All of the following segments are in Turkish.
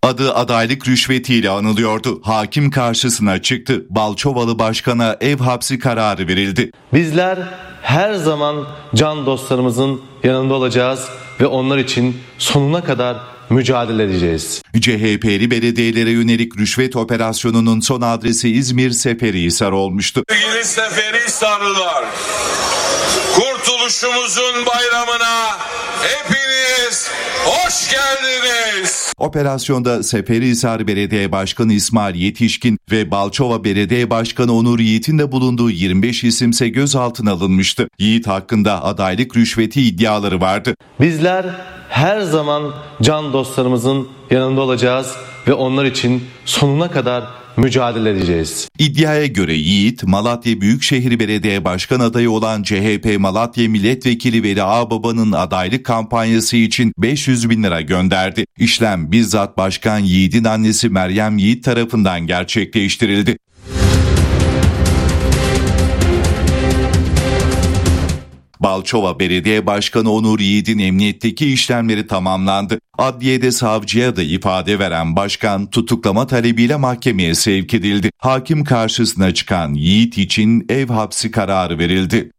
Adı adaylık rüşvetiyle anılıyordu. Hakim karşısına çıktı. Balçovalı Başkan'a ev hapsi kararı verildi. Bizler her zaman can dostlarımızın yanında olacağız ve onlar için sonuna kadar mücadele edeceğiz. CHP'li belediyelere yönelik rüşvet operasyonunun son adresi İzmir Seferihisar olmuştu. Sevgili Seferihisarlılar, kurtuluşumuzun bayramına hepiniz hoş geldiniz. Operasyonda Seferihisar Belediye Başkanı İsmail Yetişkin ve Balçova Belediye Başkanı Onur Yiğit'in de bulunduğu 25 isimse gözaltına alınmıştı. Yiğit hakkında adaylık rüşveti iddiaları vardı. Bizler her zaman can dostlarımızın yanında olacağız ve onlar için sonuna kadar mücadele edeceğiz. İddiaya göre Yiğit, Malatya Büyükşehir Belediye Başkan adayı olan CHP Malatya Milletvekili Veli Ağbaba'nın adaylık kampanyası için 500 bin lira gönderdi. İşlem bizzat Başkan Yiğit'in annesi Meryem Yiğit tarafından gerçekleştirildi. Balçova Belediye Başkanı Onur Yiğit'in emniyetteki işlemleri tamamlandı. Adliyede savcıya da ifade veren başkan tutuklama talebiyle mahkemeye sevk edildi. Hakim karşısına çıkan Yiğit için ev hapsi kararı verildi.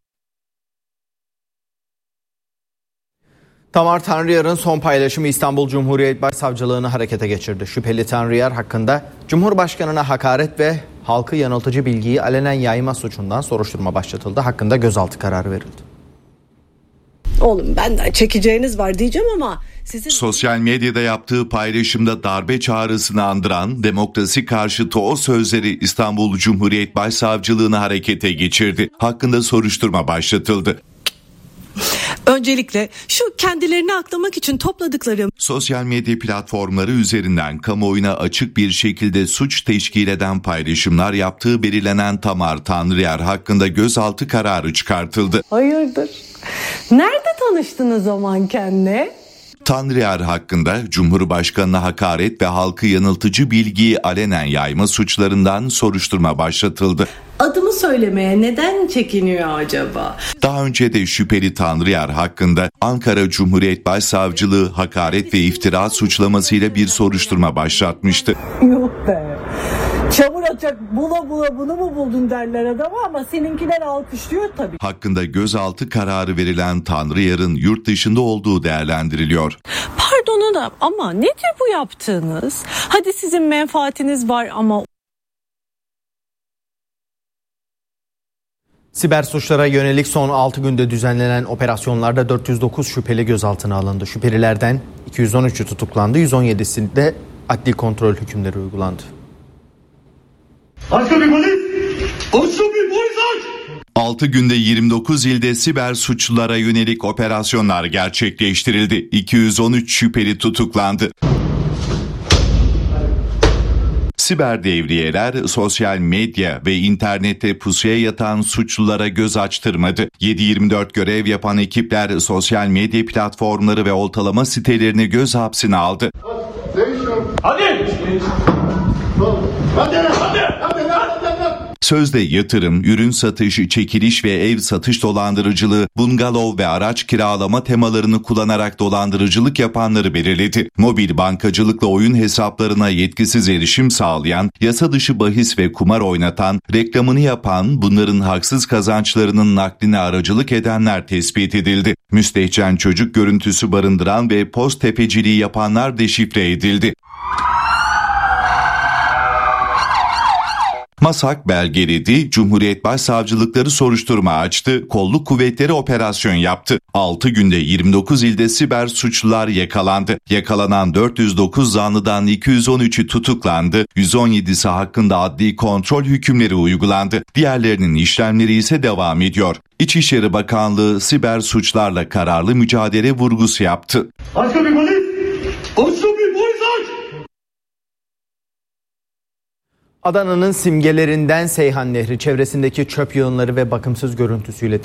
Tamar Tanrıyar'ın son paylaşımı İstanbul Cumhuriyet Başsavcılığını harekete geçirdi. Şüpheli Tanrıyar hakkında Cumhurbaşkanı'na hakaret ve halkı yanıltıcı bilgiyi alenen yayma suçundan soruşturma başlatıldı. Hakkında gözaltı kararı verildi. Oğlum benden çekeceğiniz var diyeceğim ama sizin... Sosyal medyada yaptığı paylaşımda darbe çağrısını andıran demokrasi karşıtı o sözleri İstanbul Cumhuriyet Başsavcılığını harekete geçirdi. Hakkında soruşturma başlatıldı. Öncelikle şu kendilerini aklamak için topladıkları sosyal medya platformları üzerinden kamuoyuna açık bir şekilde suç teşkil eden paylaşımlar yaptığı belirlenen Tamar Tanrıyar hakkında gözaltı kararı çıkartıldı. Hayırdır? Nerede tanıştınız o mankenle? Tanrıyar hakkında Cumhurbaşkanı'na hakaret ve halkı yanıltıcı bilgiyi alenen yayma suçlarından soruşturma başlatıldı. Adımı söylemeye neden çekiniyor acaba? Daha önce de şüpheli Tanrıyar hakkında Ankara Cumhuriyet Başsavcılığı hakaret ve iftira suçlamasıyla bir soruşturma başlatmıştı. Yok be. Çamur atacak bula bula bunu mu buldun derler adama ama seninkiler alkışlıyor tabii. Hakkında gözaltı kararı verilen Tanrıyar'ın yurt dışında olduğu değerlendiriliyor. Pardon da ama nedir bu yaptığınız? Hadi sizin menfaatiniz var ama... Siber suçlara yönelik son 6 günde düzenlenen operasyonlarda 409 şüpheli gözaltına alındı. Şüphelilerden 213'ü tutuklandı, 117'sinde adli kontrol hükümleri uygulandı. 6 günde 29 ilde siber suçlulara yönelik operasyonlar gerçekleştirildi. 213 şüpheli tutuklandı. Siber devriyeler sosyal medya ve internette pusuya yatan suçlulara göz açtırmadı. 7/24 görev yapan ekipler sosyal medya platformları ve oltalama sitelerini göz hapsine aldı. Sözde yatırım, ürün satışı, çekiliş ve ev satış dolandırıcılığı, bungalov ve araç kiralama temalarını kullanarak dolandırıcılık yapanları belirledi. Mobil bankacılıkla oyun hesaplarına yetkisiz erişim sağlayan, yasa dışı bahis ve kumar oynatan, reklamını yapan, bunların haksız kazançlarının nakline aracılık edenler tespit edildi. Müstehcen çocuk görüntüsü barındıran ve post tepeciliği yapanlar deşifre edildi. MASAK belgeledi, Cumhuriyet Başsavcılıkları soruşturma açtı, kolluk kuvvetleri operasyon yaptı. 6 günde 29 ilde siber suçlular yakalandı. Yakalanan 409 zanlıdan 213'ü tutuklandı, 117'si hakkında adli kontrol hükümleri uygulandı. Diğerlerinin işlemleri ise devam ediyor. İçişleri Bakanlığı siber suçlarla kararlı mücadele vurgusu yaptı. Adana'nın simgelerinden Seyhan Nehri çevresindeki çöp yığınları ve bakımsız görüntüsüyle